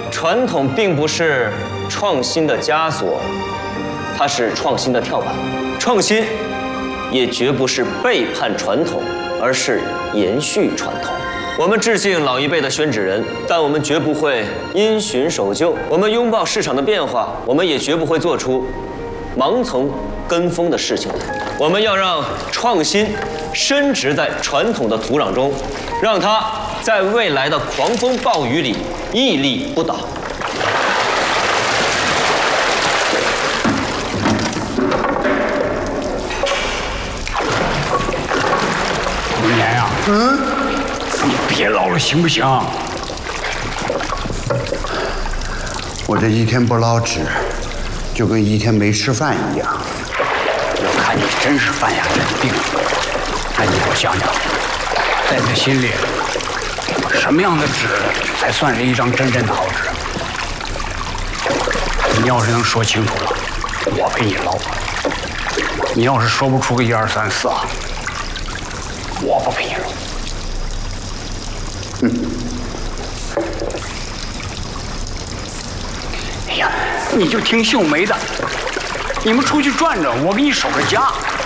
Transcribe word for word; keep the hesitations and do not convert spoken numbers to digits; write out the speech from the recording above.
传统并不是创新的枷锁，它是创新的跳板。创新也绝不是背叛传统，而是延续传统。我们致敬老一辈的宣旨人，但我们绝不会因循守旧。我们拥抱市场的变化，我们也绝不会做出盲从跟风的事情来。我们要让创新深植在传统的土壤中，让它在未来的狂风暴雨里屹立不倒。 明年呀，嗯，你别唠了行不行？ 我这一天不捞纸，就跟一天没吃饭一样。 我看你真是犯下人病了。那你给我想想，在你的心里，什么样的纸才算是一张真正的好纸？你要是能说清楚了，我陪你捞；你要是说不出个一二三四啊，我不陪你捞。嗯。哎呀，你就听秀梅的，你们出去转转，我给你守着家。